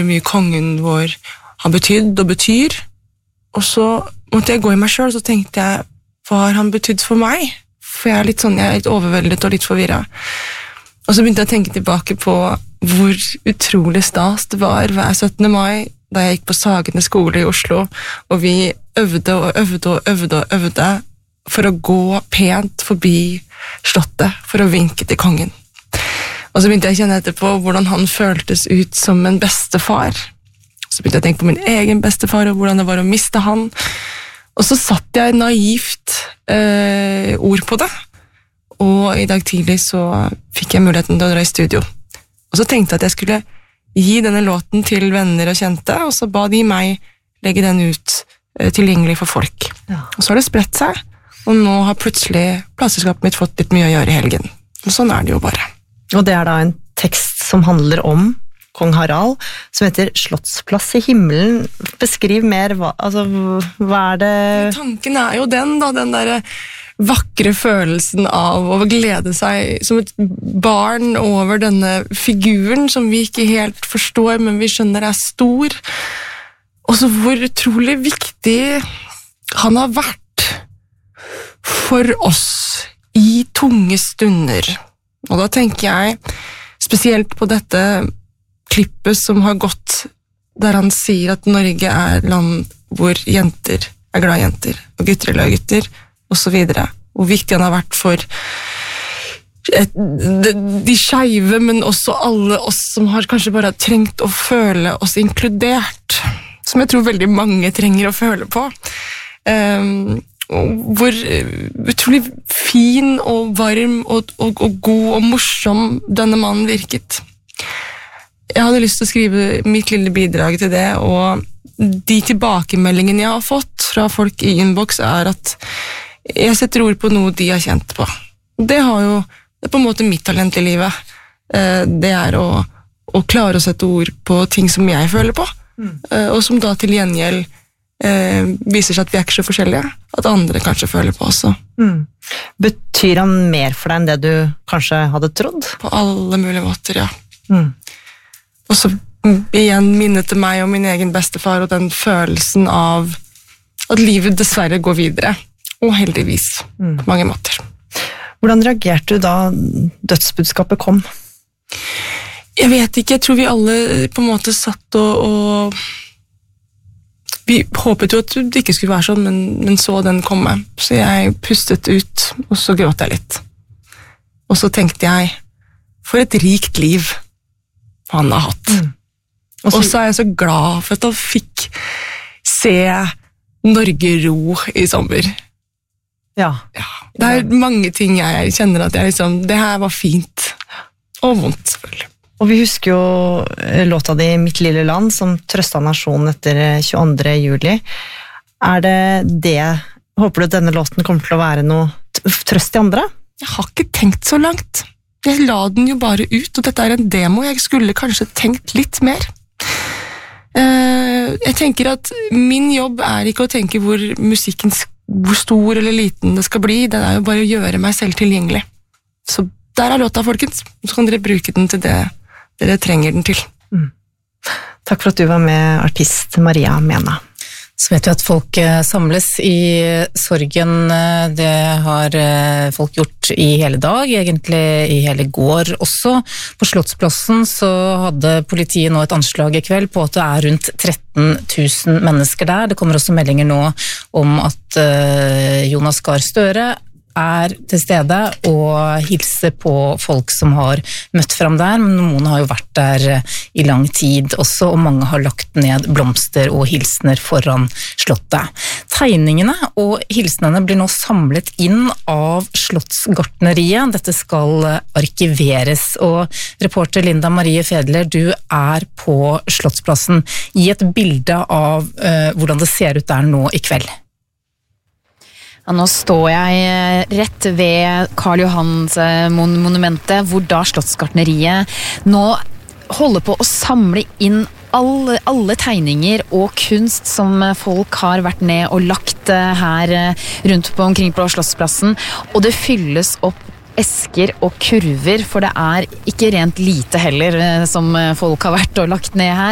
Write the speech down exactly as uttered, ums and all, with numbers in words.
hvor mye kongen vår har betydd og betyr. Og så måtte jeg gå i meg selv, og så tenkte jeg, hva har han betydd for meg? For jeg er litt sånn, jeg er litt overveldet og litt forvirret. Og så begynte jeg å tenke tilbake på hvor utrolig stas det var hver syttende mai, da jeg gikk på Sagene skole i Oslo, og vi øvde og øvde og øvde og øvde for å gå pent forbi slottet, for å vinke til kongen. Og så begynte jeg å kjenne etterpå hvordan han føltes ut som en bestefar. Så begynte jeg å tenke på min egen bestefar, og hvordan det var å miste han. Og så satt jeg naivt eh, ord på det, og i dag tidlig så fikk jeg muligheten til å dra i studio. Og så tenkte jeg at jeg skulle gi denne låten til venner og kjente, og så ba de meg legge den ut eh, tilgjengelig for folk. Ja. Og så har det spredt seg, og nå har plutselig plateselskapet mitt fått litt mye å gjøre i helgen. Og sånn er det jo bare. Og det er da en tekst som handler om Kong Harald, som heter Slottsplass i himmelen. Beskriv mer, hva, altså, hva er det? Tanken er jo den da, den der vakre følelsen av å glede seg som et barn over denne figuren som vi ikke helt forstår, men vi skjønner er stor. Og så hvor utrolig viktig han har vært for oss i tunge stunder. Og da tenker jeg spesielt på dette klippet som har gått, der han sier at Norge er land hvor jenter er glad i jenter, og gutter er glad i gutter, og så videre. Hvor viktig han har vært for et, de, de skeive, men også alle oss som har kanskje bare trengt å føle oss inkludert, som jeg tror veldig mange trenger å føle på. Um, hvor utrolig fin og varm og, og, og god og morsom denne mannen virket. Jeg hadde lyst til å skrive mitt lille bidrag til det, og de tilbakemeldingene jeg har fått fra folk i inbox er at jeg setter ord på noe de har kjent på. Det har jo, det er på en måte mitt talent i livet. Det er å, å klare å sette ord på ting som jeg føler på, mm. og som da til gjengjeld eh, viser seg at vi er ikke så forskjellige, at andre kanskje føler på også. Mm. Betyr han mer for deg enn det du kanskje hadde trodd? På alle mulige måter, ja. Mm. Og så igjen minnet til meg og min egen bestefar, og den følelsen av at livet dessverre går videre, og heldigvis, mm. på mange måter. Hvordan reagerte du da dødsbudskapet kom? Jeg vet ikke, jeg tror vi alle på en måte satt og, og vi håpet jo at det ikke skulle være sånn, men, men så den komme. Så jeg pustet ut, og så gråt jeg litt. Og så tenkte jeg, for et rikt liv han har hatt. Mm. Og så er jeg så glad for at han fikk se Norge ro i sommer. Ja. Ja. Det er mange ting jeg kjenner at jeg liksom, det her var fint. Og vondt, selvfølgelig. Og vi husker jo låta di Mitt lille land, som trøstet nasjonen etter tjueandre juli. Er det det, håper du at denne låten kommer til å være noe trøst i andre? Jeg har ikke tenkt så langt. Jeg la den jo bare ut, og dette er en demo. Jeg skulle kanskje tenkt litt mer. Jeg tenker at min jobb er ikke å tenke hvor musikken, hvor stor eller liten det skal bli, det er jo bare å gjøre meg selv tilgjengelig. Så der er låta, folkens. Så kan dere bruke den til det dere trenger den til. Mm. Takk for at du var med, artist Maria Mena. Så vet vi at folk samles i sorgen, det har folk gjort i hele dag, egentlig i hele går også. På Slottsplassen så hadde politiet nå et anslag i kveld på at det er rundt tretten tusen mennesker der. Det kommer også meldinger nå om at Jonas Gahr Støre er til stede og hilser på folk som har møtt frem der, men noen har jo vært der i lang tid også, og mange har lagt ned blomster og hilsener foran slottet. Tegningene og hilsenene blir nå samlet inn av Slottsgartneriet. Dette skal arkiveres, og reporter Linda Marie Fedler, du er på Slottsplassen. Gi et bilde av uh, hvordan det ser ut der nå i kveld. Ja, nå står jeg rett ved Karl Johans monumentet, hvor da Slottsgartneriet nå holder på å samle inn alle, alle tegninger og kunst som folk har vært ned og lagt her rundt på omkring på Slottsplassen, og det fylles opp esker og kurver, for det er ikke rent lite heller som folk har vært og lagt ned her.